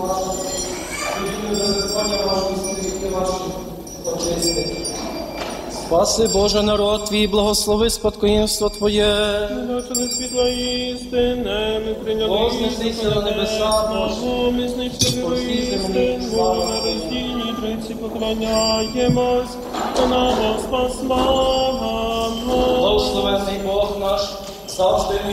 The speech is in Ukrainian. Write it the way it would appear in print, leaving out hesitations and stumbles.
Спаси, Боже, народ Твій, благослови спадкоємство Твоє. Ми бачили світла істини, ми прийняли Вознесися на небеса, славу, ми знищили істину, на роздільній Тройці поклоняємось, на Господь слава. Благословенний Бог наш, завжди